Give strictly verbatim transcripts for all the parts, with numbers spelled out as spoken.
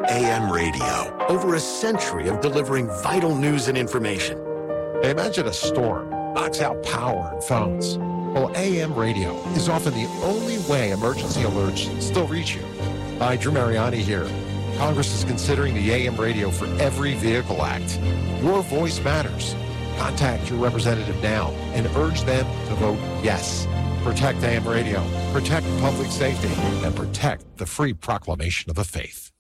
A M radio, over a century of delivering vital news and information. Imagine a storm knocks out power and phones. Well, A M radio is often the only way emergency alerts still reach you. Hi, Drew Mariani here. Congress is considering the A M radio for Every Vehicle Act. Your voice matters. Contact your representative now and urge them to vote yes. Protect A M radio, protect public safety, and protect the free proclamation of the faith.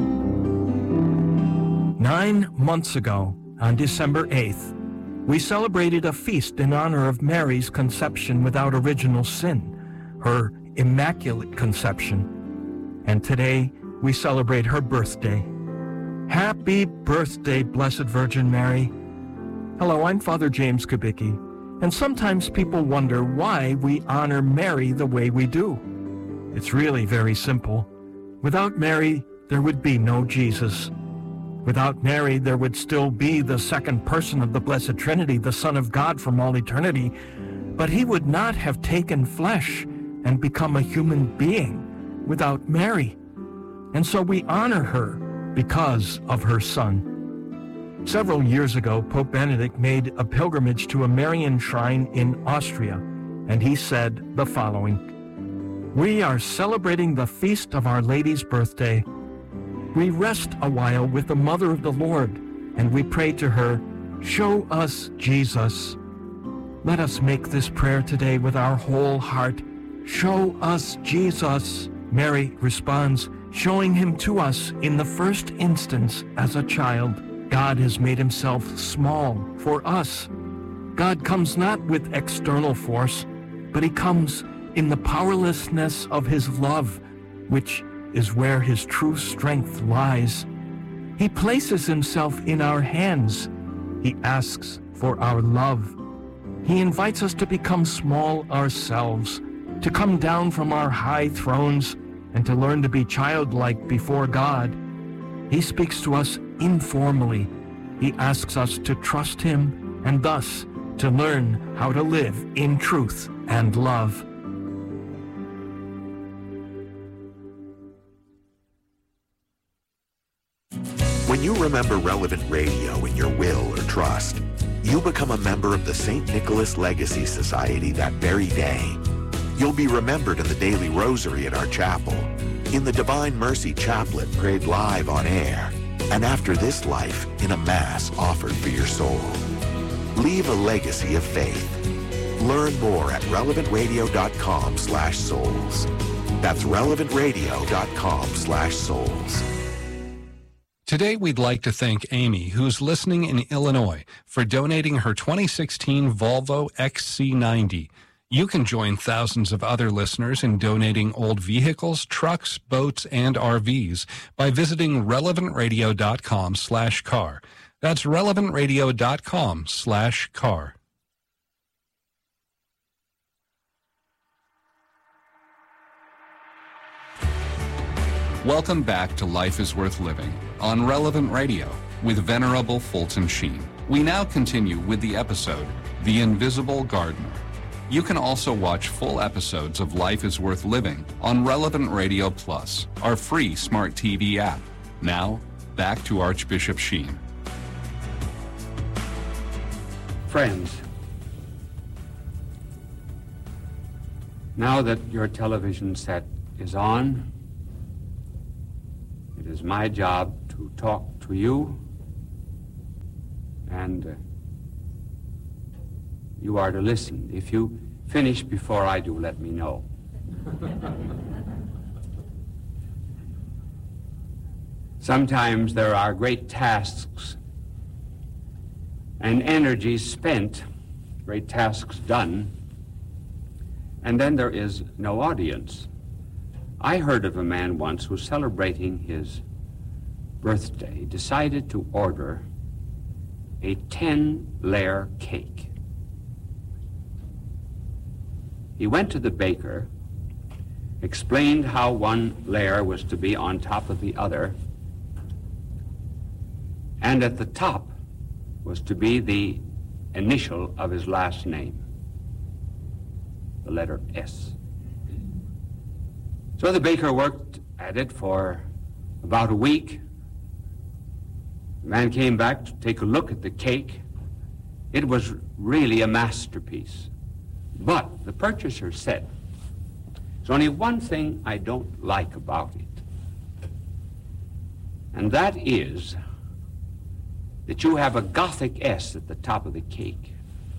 Nine months ago, on December eighth, we celebrated a feast in honor of Mary's conception without original sin, her immaculate conception. And today, we celebrate her birthday. Happy birthday, Blessed Virgin Mary. Hello, I'm Father James Kubicki, and sometimes people wonder why we honor Mary the way we do. It's really very simple. Without Mary, there would be no Jesus. Without Mary, there would still be the second person of the Blessed Trinity, the Son of God from all eternity, but he would not have taken flesh and become a human being without Mary. And so we honor her because of her Son. Several years ago, Pope Benedict made a pilgrimage to a Marian shrine in Austria, and he said the following: "We are celebrating the feast of Our Lady's birthday. We rest a while with the Mother of the Lord, and we pray to her, 'Show us Jesus.' Let us make this prayer today with our whole heart. Show us Jesus." Mary responds, showing him to us in the first instance as a child. God has made himself small for us. God comes not with external force, but he comes in the powerlessness of his love, which is where his true strength lies. He places himself in our hands. He asks for our love. He invites us to become small ourselves, to come down from our high thrones, and to learn to be childlike before God. He speaks to us informally. He asks us to trust him and thus to learn how to live in truth and love. When you remember Relevant Radio in your will or trust, you become a member of the Saint Nicholas Legacy Society that very day. You'll be remembered in the daily rosary at our chapel, in the Divine Mercy Chaplet prayed live on air, and after this life in a Mass offered for your soul. Leave a legacy of faith. Learn more at relevantradio.com slash souls. That's relevantradio.com slash souls. Today, we'd like to thank Amy, who's listening in Illinois, for donating her twenty sixteen Volvo X C ninety. You can join thousands of other listeners in donating old vehicles, trucks, boats, and R Vs by visiting relevantradio.com slash car. That's relevantradio.com slash car. Welcome back to Life is Worth Living on Relevant Radio with Venerable Fulton Sheen. We now continue with the episode, The Invisible Gardener. You can also watch full episodes of Life is Worth Living on Relevant Radio Plus, our free smart T V app. Now, back to Archbishop Sheen. Friends, now that your television set is on, it is my job to talk to you, and uh, you are to listen. If you finish before I do, let me know. Sometimes there are great tasks and energy spent, great tasks done, and then there is no audience. I heard of a man once who, celebrating his birthday, decided to order a ten-layer cake. He went to the baker, explained how one layer was to be on top of the other, and at the top was to be the initial of his last name, the letter S. So the baker worked at it for about a week, The man came back to take a look at the cake. It was really a masterpiece. But the purchaser said, there's only one thing I don't like about it, and that is that you have a Gothic S at the top of the cake.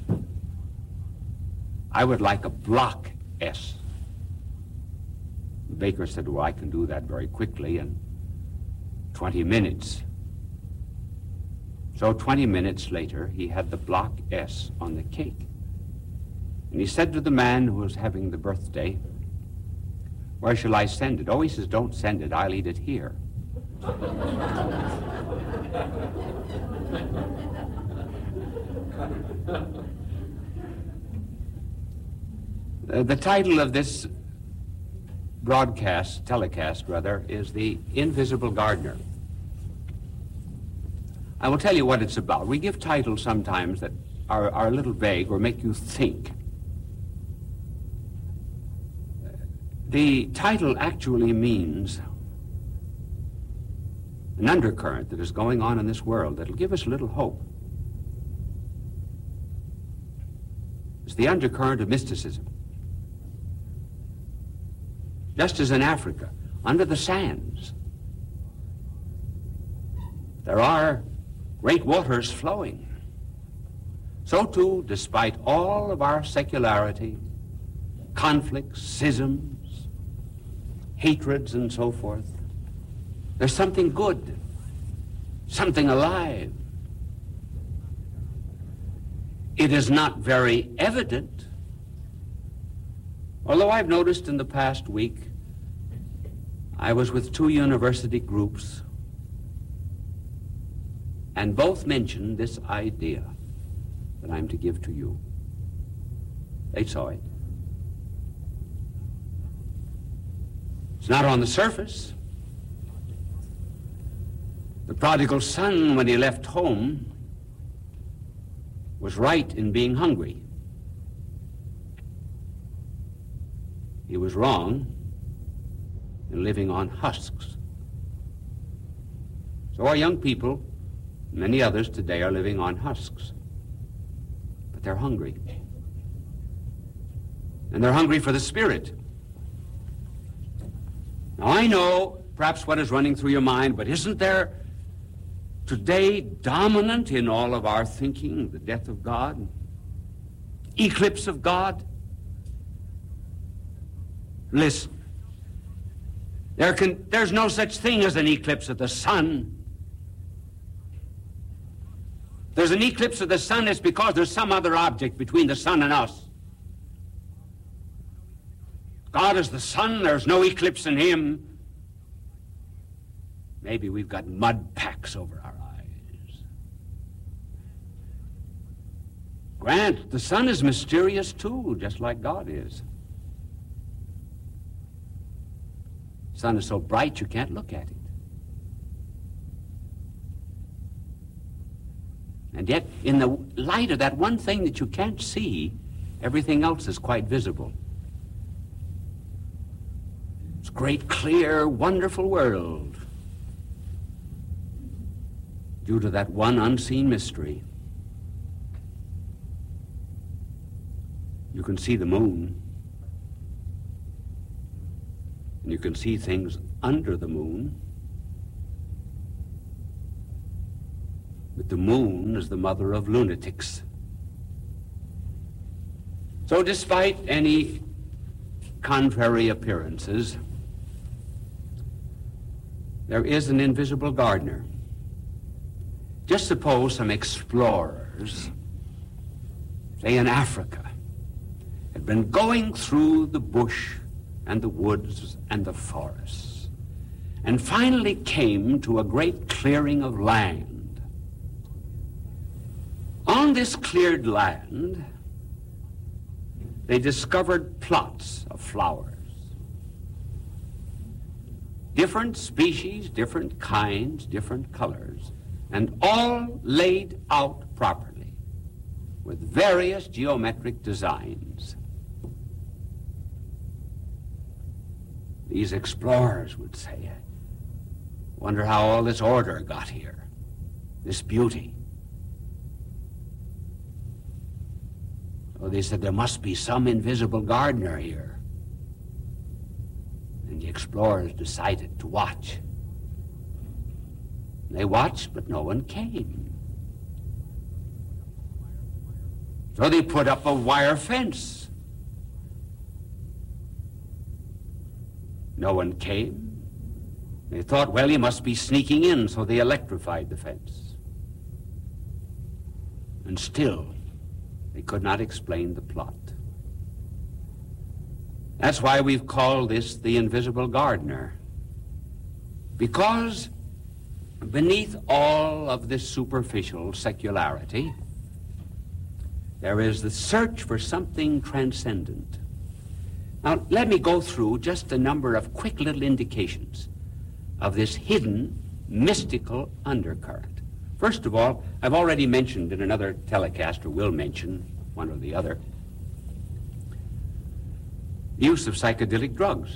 I would like a block S. The baker said, well, I can do that very quickly in twenty minutes. So twenty minutes later, he had the block S on the cake. And he said to the man who was having the birthday, where shall I send it? Oh, he says, don't send it. I'll eat it here. uh, the title of this broadcast, telecast rather, is The Invisible Gardener. I will tell you what it's about. We give titles sometimes that are, are a little vague or make you think. The title actually means an undercurrent that is going on in this world that'll give us a little hope. It's the undercurrent of mysticism. Just as in Africa, under the sands, there are great waters flowing. So too, despite all of our secularity, conflicts, schisms, hatreds, and so forth, there's something good, something alive. It is not very evident, although I've noticed in the past week, I was with two university groups, and both mentioned this idea that I'm to give to you. They saw it. It's not on the surface. The prodigal son, when he left home, was right in being hungry. He was wrong in living on husks. So our young people, many others today, are living on husks. But they're hungry. And they're hungry for the Spirit. Now, I know perhaps what is running through your mind, but isn't there today dominant in all of our thinking the death of God? Eclipse of God? Listen. There can, there's no such thing as an eclipse of the sun. There's an eclipse of the sun, it's because there's some other object between the sun and us. God is the sun, there's no eclipse in him. Maybe we've got mud packs over our eyes. Grant, the sun is mysterious too, just like God is. The sun is so bright you can't look at it. And yet, in the light of that one thing that you can't see, everything else is quite visible. It's a great, clear, wonderful world due to that one unseen mystery. You can see the moon, and you can see things under the moon. But the moon is the mother of lunatics. So despite any contrary appearances, there is an invisible gardener. Just suppose some explorers, say in Africa, had been going through the bush and the woods and the forests, and finally came to a great clearing of land. On this cleared land, they discovered plots of flowers. Different species, different kinds, different colors, and all laid out properly with various geometric designs. These explorers would say, wonder how all this order got here. this beauty. So they said there must be some invisible gardener here. And the explorers decided to watch. They watched, but no one came. So they put up a wire fence. No one came. They thought, well, he must be sneaking in, so they electrified the fence. And still, they could not explain the plot. That's why we've called this the invisible gardener. Because beneath all of this superficial secularity, there is the search for something transcendent. Now, let me go through just a number of quick little indications of this hidden, mystical undercurrent. First of all, I've already mentioned in another telecast, or will mention, one or the other, use of psychedelic drugs.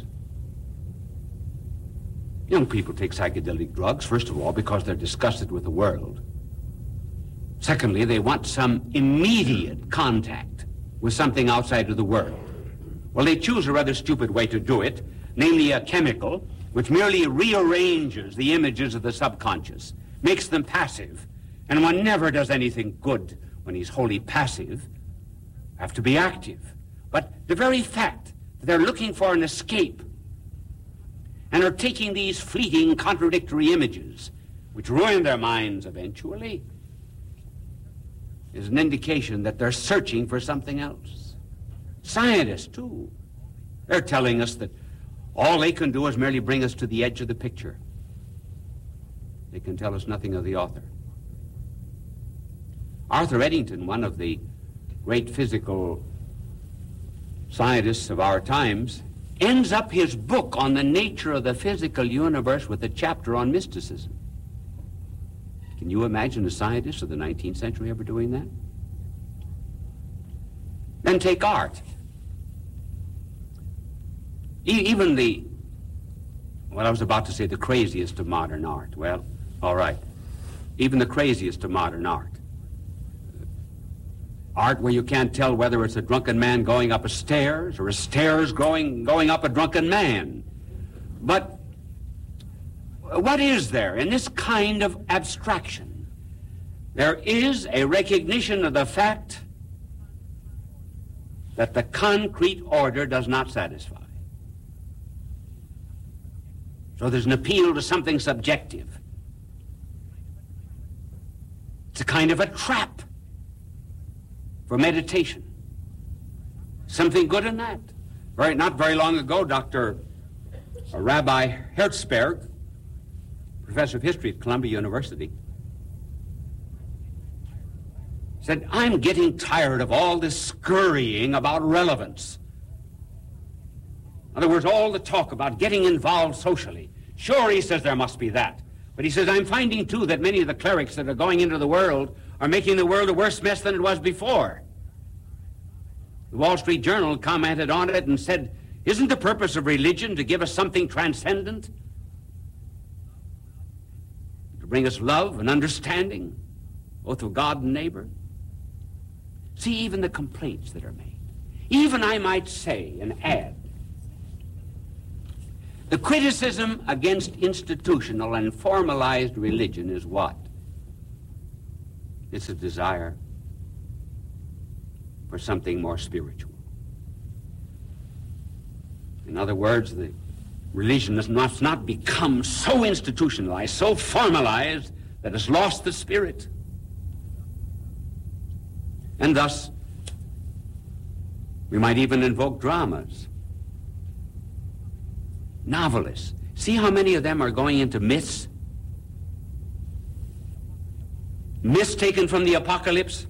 Young people take psychedelic drugs, first of all, because they're disgusted with the world. Secondly, they want some immediate contact with something outside of the world. Well, they choose a rather stupid way to do it, namely a chemical which merely rearranges the images of the subconscious, makes them passive, and one never does anything good when he's wholly passive. Have to be active. But the very fact that they're looking for an escape and are taking these fleeting, contradictory images, which ruin their minds eventually, is an indication that they're searching for something else. Scientists, too. They're telling us that all they can do is merely bring us to the edge of the picture. They can tell us nothing of the author. Arthur Eddington, one of the great physical scientists of our times, ends up his book on the nature of the physical universe with a chapter on mysticism. Can you imagine a scientist of the nineteenth century ever doing that? Then take art. E- even the, well, I was about to say the craziest of modern art. Well, all right. Even the craziest of modern art. Art where you can't tell whether it's a drunken man going up a stairs or a stairs going, going up a drunken man. But what is there in this kind of abstraction? There is a recognition of the fact that the concrete order does not satisfy. So there's an appeal to something subjective. It's a kind of a trap for meditation. Something good in that. Very, not very long ago, Doctor Rabbi Herzberg, professor of history at Columbia University, said, I'm getting tired of all this scurrying about relevance. In other words, all the talk about getting involved socially. Sure, he says there must be that. But he says, I'm finding, too, that many of the clerics that are going into the world are making the world a worse mess than it was before. The Wall Street Journal commented on it and said, isn't the purpose of religion to give us something transcendent? To bring us love and understanding, both of God and neighbor? See, even the complaints that are made. Even, I might say, and add, the criticism against institutional and formalized religion is what? It's a desire for something more spiritual. In other words, the religion must not become so institutionalized, so formalized, that it's lost the spirit. And thus, we might even invoke dramas. Novelists. See how many of them are going into myths? Myths taken from the apocalypse?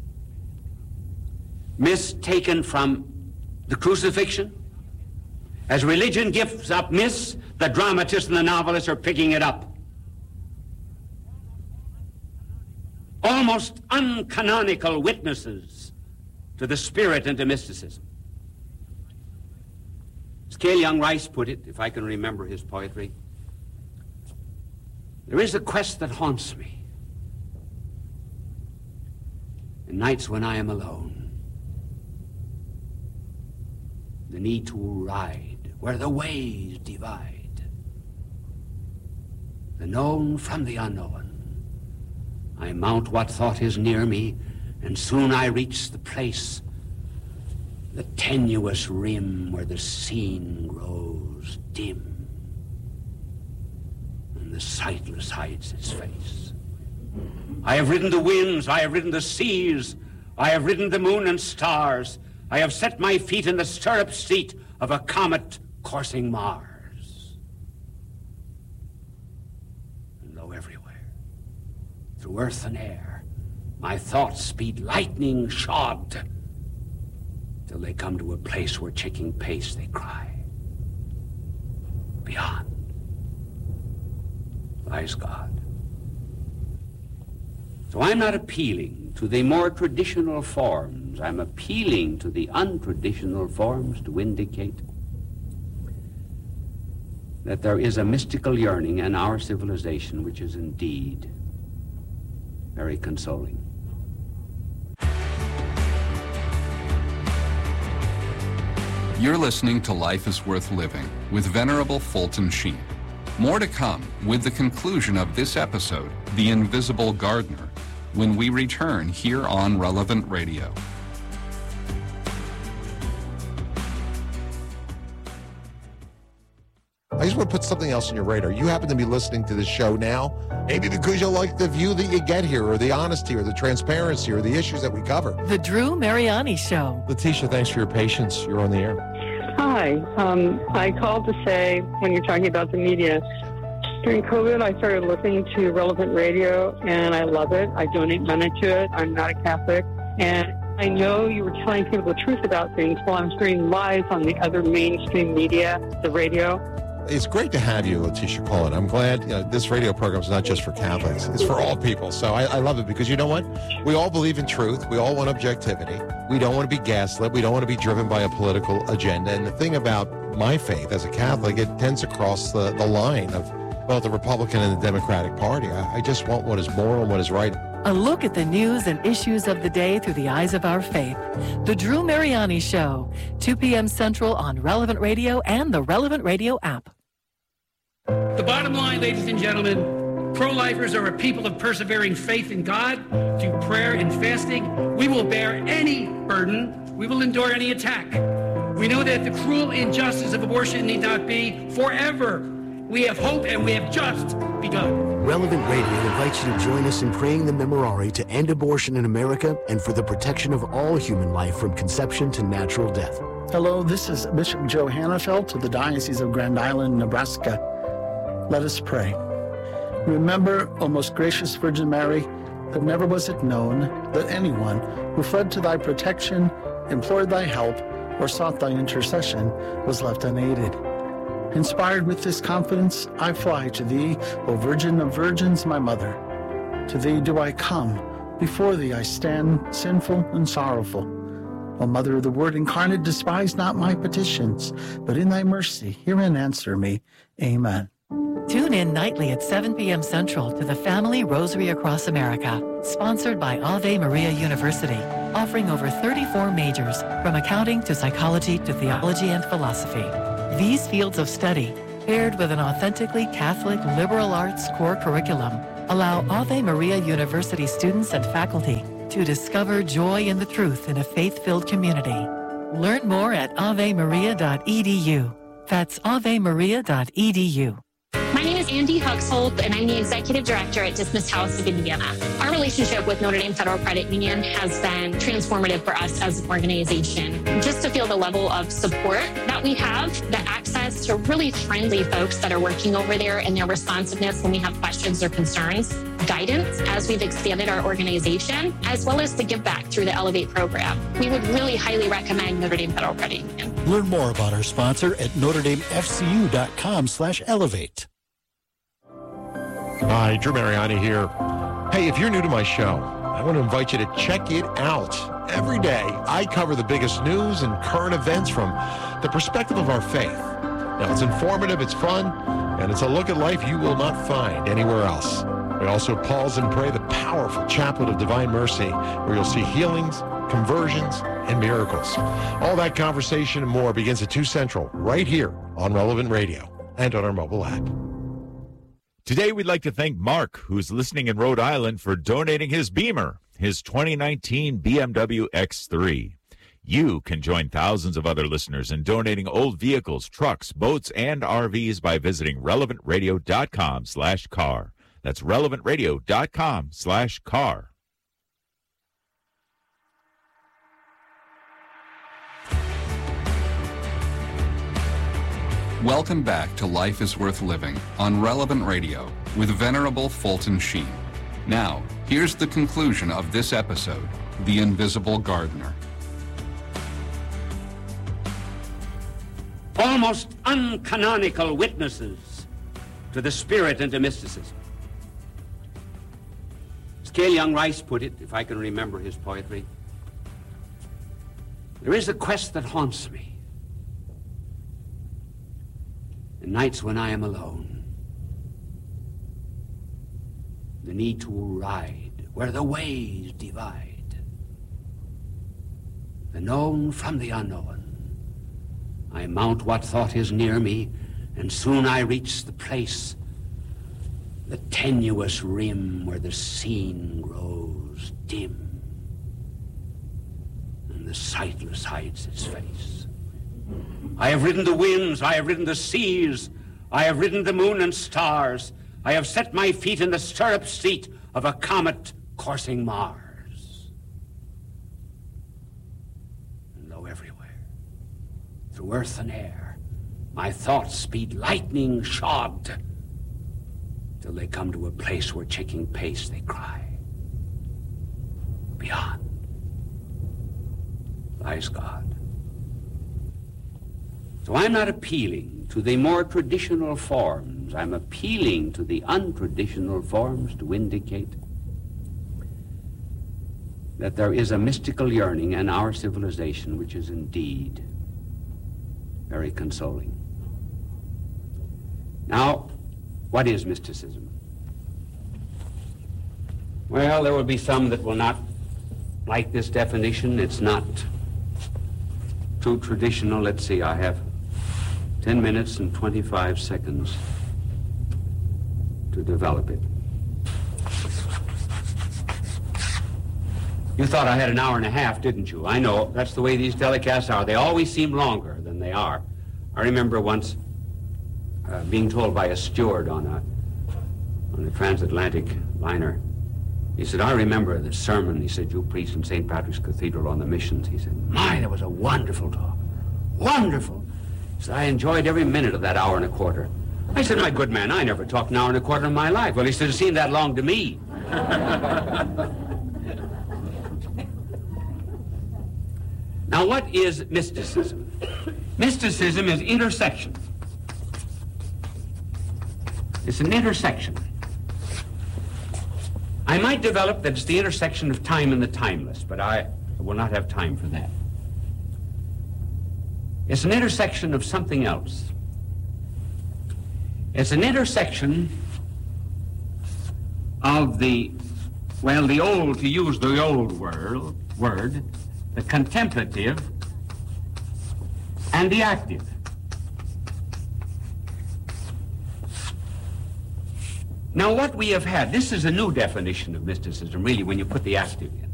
Myths taken from the crucifixion? As religion gives up myths, the dramatists and the novelists are picking it up. Almost uncanonical witnesses to the spirit and to mysticism. As Cale Young Rice put it, if I can remember his poetry, there is a quest that haunts me, nights when I am alone. The need to ride where the ways divide. The known from the unknown. I mount what thought is near me, and soon I reach the place, the tenuous rim where the scene grows dim, and the sightless hides its face. I have ridden the winds, I have ridden the seas, I have ridden the moon and stars, I have set my feet in the stirrup seat of a comet coursing Mars. And though everywhere, through earth and air, my thoughts speed lightning shod, till they come to a place where checking pace they cry, beyond lies God. So I'm not appealing to the more traditional forms. I'm appealing to the untraditional forms to indicate that there is a mystical yearning in our civilization which is indeed very consoling. You're listening to Life is Worth Living with Venerable Fulton Sheen. More to come with the conclusion of this episode, The Invisible Gardener, when we return here on Relevant Radio. I just want to put something else on your radar. You happen to be listening to this show now, maybe because you like the view that you get here, or the honesty, or the transparency, or the issues that we cover. The Drew Mariani Show. Letitia, thanks for your patience. You're on the air. Hi. Um, I called to say, when you're talking about the media, during COVID, I started listening to Relevant Radio, and I love it. I donate money to it. I'm not a Catholic. And I know you were telling people the truth about things while I'm hearing lies on the other mainstream media, the radio. It's great to have you, Letitia, calling. I'm glad, you know, this radio program is not just for Catholics. It's for all people. So I, I love it because you know what? We all believe in truth. We all want objectivity. We don't want to be gaslit. We don't want to be driven by a political agenda. And the thing about my faith as a Catholic, it tends to cross the, the line of both the Republican and the Democratic Party. I, I just want what is moral and what is right. A look at the news and issues of the day through the eyes of our faith. The Drew Mariani Show, two p.m. Central on Relevant Radio and the Relevant Radio app. The bottom line, ladies and gentlemen, pro-lifers are a people of persevering faith in God, through prayer and fasting. We will bear any burden. We will endure any attack. We know that the cruel injustice of abortion need not be forever. We have hope, and we have just begun. Relevant Radio invites you to join us in praying the Memorare to end abortion in America and for the protection of all human life from conception to natural death. Hello, this is Bishop Joe Hannafelt of the Diocese of Grand Island, Nebraska. Let us pray. Remember, O most gracious Virgin Mary, that never was it known that anyone who fled to thy protection, implored thy help, or sought thy intercession was left unaided. Inspired with this confidence, I fly to thee, O Virgin of Virgins, my mother. To thee do I come, before thee I stand, sinful and sorrowful. O Mother of the Word incarnate, despise not my petitions, but in thy mercy hear and answer me. Amen. Tune in nightly at seven p.m. Central to the Family Rosary Across America, sponsored by Ave Maria University, offering over thirty-four majors, from accounting to psychology to theology and philosophy. These fields of study, paired with an authentically Catholic liberal arts core curriculum, allow Ave Maria University students and faculty to discover joy in the truth in a faith-filled community. Learn more at ave maria dot e d u. That's ave maria dot e d u. My name is Andy Huxhold, and I'm the Executive Director at Dismissed House of Indiana. Our relationship with Notre Dame Federal Credit Union has been transformative for us as an organization. Just to feel the level of support that we have, the access to really friendly folks that are working over there, and their responsiveness when we have questions or concerns, guidance as we've expanded our organization, as well as the give back through the Elevate program. We would really highly recommend Notre Dame Federal Credit Union. Learn more about our sponsor at notre dame f c u dot com slash elevate. Hi, Drew Mariani here. Hey, if you're new to my show, I want to invite you to check it out. Every day, I cover the biggest news and current events from the perspective of our faith. Now, it's informative, it's fun, and it's a look at life you will not find anywhere else. We also pause and pray the powerful Chaplet of Divine Mercy, where you'll see healings, conversions, and miracles. All that conversation and more begins at two Central, right here on Relevant Radio and on our mobile app. Today, we'd like to thank Mark, who's listening in Rhode Island, for donating his Beamer, his twenty nineteen B M W X three. You can join thousands of other listeners in donating old vehicles, trucks, boats, and R Vs by visiting relevant radio dot com slash car. That's relevant radio dot com slash car. Welcome back to Life is Worth Living on Relevant Radio with Venerable Fulton Sheen. Now, here's the conclusion of this episode, The Invisible Gardener. Almost uncanonical witnesses to the spirit and to mysticism. As Cale Young Rice put it, if I can remember his poetry, there is a quest that haunts me. In nights when I am alone, the need to ride where the ways divide, the known from the unknown. I mount what thought is near me, and soon I reach the place, the tenuous rim where the scene grows dim, and the sightless hides its face. I have ridden the winds, I have ridden the seas, I have ridden the moon and stars, I have set my feet in the stirrup seat of a comet coursing Mars. And lo, everywhere, through earth and air, my thoughts speed lightning shod, till they come to a place where checking pace they cry, beyond lies God. So I'm not appealing to the more traditional forms. I'm appealing to the untraditional forms to indicate that there is a mystical yearning in our civilization which is indeed very consoling. Now, what is mysticism? Well, there will be some that will not like this definition. It's not too traditional. Let's see, I have ten minutes and twenty-five seconds to develop it. You thought I had an hour and a half, didn't you? I know, that's the way these telecasts are. They always seem longer than they are. I remember once uh, being told by a steward on a, on a transatlantic liner, he said, I remember the sermon, he said, you preached in Saint Patrick's Cathedral on the missions. He said, my, that was a wonderful talk. Wonderful. He said, I enjoyed every minute of that hour and a quarter. I said, my good man, I never talked an hour and a quarter in my life. Well, he said, it seemed that long to me. Now, what is mysticism? Mysticism is intersection. It's an intersection. I might develop that it's the intersection of time and the timeless, but I will not have time for that. It's an intersection of something else. It's an intersection of the, well, the old, to use the old word, word, the contemplative and the active. Now, what we have had, this is a new definition of mysticism, really, when you put the active in.